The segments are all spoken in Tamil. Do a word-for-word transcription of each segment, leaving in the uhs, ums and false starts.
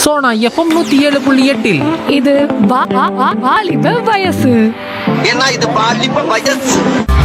சோனா எஃப்எம் நூத்தி ஏழு புள்ளி எட்டில் இது வா- வா- வா- வாலிப வயசு. ஏன்னா இது பாலிப்ப வயசு.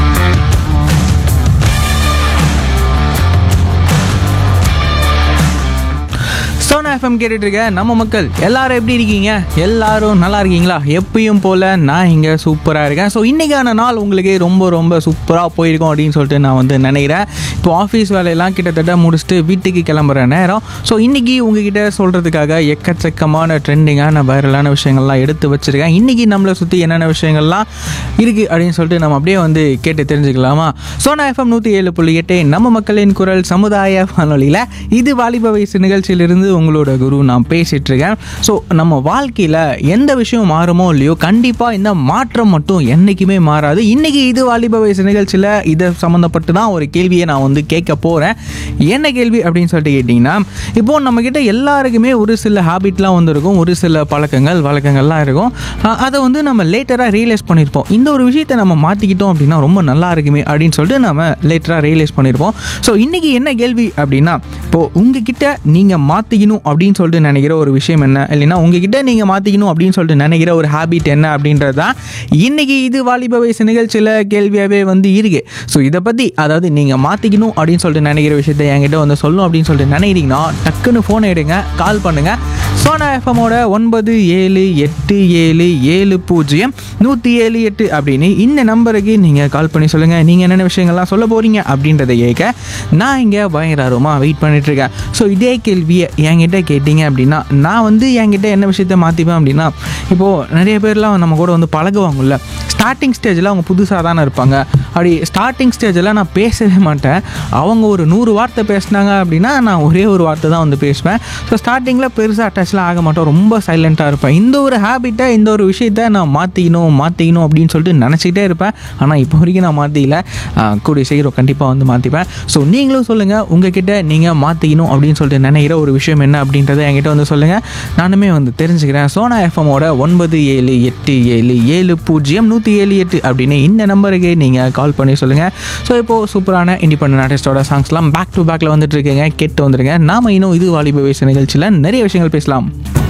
சோனா எஃப்எம் கேட்டுட்டு இருக்க நம்ம மக்கள் எல்லாரும் எப்படி இருக்கீங்க? எல்லாரும் நல்லா இருக்கீங்களா? எப்பயும் போல நான் இங்கே சூப்பராக இருக்கேன். ஸோ இன்றைக்கான நாள் உங்களுக்கு ரொம்ப ரொம்ப சூப்பராக போயிருக்கும் அப்படின்னு சொல்லிட்டு நான் வந்து நினைக்கிறேன். இப்போ ஆஃபீஸ் வேலையெல்லாம் கிட்டத்தட்ட முடிச்சுட்டு வீட்டுக்கு கிளம்புற நேரம். ஸோ இன்றைக்கி உங்ககிட்ட சொல்கிறதுக்காக எக்கச்சக்கமான ட்ரெண்டிங்கான வைரலான விஷயங்கள்லாம் எடுத்து வச்சுருக்கேன். இன்றைக்கி நம்மளை சுற்றி என்னென்ன விஷயங்கள்லாம் இருக்குது அப்படின்னு சொல்லிட்டு நம்ம அப்படியே வந்து கேட்டு தெரிஞ்சுக்கலாமா? சோனா எஃப்எம் நூற்றி ஏழு புள்ளி எட்டு நம்ம மக்களின் குரல் சமுதாய வானொலியில் இது வாலிப வயசு நிகழ்ச்சியிலிருந்து உங்களோட குரு நான் பேசிட்டு இருக்கேன். ஸோ நம்ம வாழ்க்கையில் எந்த விஷயம் மாறுமோ இல்லையோ, கண்டிப்பாக இந்த மாற்றம் மட்டும் என்றைக்குமே மாறாது. இன்றைக்கி இது வாலிப வயசு நிகழ்ச்சியில் இதை சம்மந்தப்பட்டு தான் ஒரு கேள்வியை நான் வந்து கேட்க போகிறேன். என்ன கேள்வி அப்படின்னு சொல்லிட்டு கேட்டிங்கன்னா, இப்போது நம்மக்கிட்ட எல்லாருக்குமே ஒரு சில ஹேபிட்லாம் வந்துருக்கும், ஒரு சில பழக்கங்கள் வழக்கங்கள்லாம் இருக்கும். அஹ் அதை வந்து நம்ம லேட்டராக ரியலைஸ் பண்ணியிருப்போம். இந்த ஒரு விஷயத்தை நம்ம மாற்றிக்கிட்டோம் அப்படின்னா ரொம்ப நல்லா இருக்குமே அப்படின்னு சொல்லிட்டு நம்ம லேட்டராக ரியலைஸ் பண்ணியிருப்போம். ஸோ இன்றைக்கி என்ன கேள்வி அப்படின்னா, இப்போது உங்ககிட்ட நீங்கள் மாற்றிக்கணும் அப்படின்னு சொல்லிட்டு நினைக்கிற ஒரு விஷயம் என்ன, இல்லைன்னா உங்ககிட்ட நீங்கள் மாற்றிக்கணும் அப்படின்னு சொல்லிட்டு நினைக்கிற ஒரு ஹேபிட் என்ன அப்படின்றது தான் இன்றைக்கி இது வாலிப வயசு நிகழ்ச்சியில் கேள்வியாகவே வந்து இருக்குது. ஸோ இதை பற்றி, அதாவது நீங்கள் மாற்றிக்கணும் அப்படின்னு சொல்லிட்டு நினைக்கிற விஷயத்தை என்கிட்ட வந்து சொல்லணும் அப்படின்னு சொல்லிட்டு நினைக்கிறீங்கன்னா டக்குன்னு ஃபோனை எடுங்க, கால் பண்ணுங்கள். சோனா எஃப்எம்மோட ஒன்பது ஏழு எட்டு ஏழு ஏழு பூஜ்ஜியம் நூற்றி ஏழு எட்டு அப்படின்னு இந்த நம்பருக்கு நீங்கள் கால் பண்ணி சொல்லுங்கள் நீங்கள் என்னென்ன விஷயங்கள்லாம் சொல்ல போகிறீங்க அப்படின்றத கேட்க நான் இங்கே பயங்கரமாக வெயிட் பண்ணிகிட்ருக்கேன். ஸோ இதே கேள்வியை என்கிட்ட கேட்டிங்க அப்படின்னா நான் வந்து என்கிட்ட என்ன விஷயத்த மாற்றிப்பேன் அப்படின்னா, இப்போது நிறைய பேர்லாம் நம்ம கூட வந்து பழகுவாங்கல்ல, ஸ்டார்டிங் ஸ்டேஜில் அவங்க புதுசாக தானே இருப்பாங்க. அப்படி ஸ்டார்டிங் ஸ்டேஜில் நான் பேசவே மாட்டேன். அவங்க ஒரு நூறு வார்த்தை பேசினாங்க அப்படின்னா நான் ஒரே ஒரு வார்த்தை தான் வந்து பேசுவேன். ஸோ ஸ்டார்டிங்கில் பெருசாக அட்டாச்லாம் ஆக மாட்டேன், ரொம்ப சைலண்ட்டாக இருப்பேன். இந்த ஒரு ஹேபிட்டை, இந்த ஒரு விஷயத்த நான் மாற்றிக்கணும் மாற்றிக்கணும் அப்படின்னு சொல்லிட்டு நினச்சிக்கிட்டே இருப்பேன். ஆனால் இப்போ வரைக்கும் நான் மாற்றிக்கல. கூடிய சீக்கிரம் கண்டிப்பாக வந்து மாற்றிப்பேன். ஸோ நீங்களும் சொல்லுங்கள், உங்ககிட்ட நீங்கள் மாற்றிக்கணும் அப்படின்னு சொல்லிட்டு நினைக்கிற ஒரு விஷயம் என்ன அப்படின்றத என்கிட்ட வந்து சொல்லுங்கள், நானுமே வந்து தெரிஞ்சுக்கிறேன். சோனா எஃப்எம்மோட ஒன்பது ஏழு எட்டு ஏழு ஏழு பூஜ்ஜியம் நூற்றி ஏழு எட்டு அப்படின்னு இந்த நம்பருக்கு நீங்கள் கால் பண்ணி சொல்லுங்கள். ஸோ இப்போது சூப்பரான இண்டிபெண்டன்ட் ஆர்டிஸ்டோட சாங்ஸ்லாம் பேக் டு பேக்கில் வந்துட்டு இருக்கீங்க, கேட்டு வந்துருங்க. நாம இன்னும் இது வாலிப வயசு நிகழ்ச்சியில் நிறைய விஷயங்கள் பேசலாம்.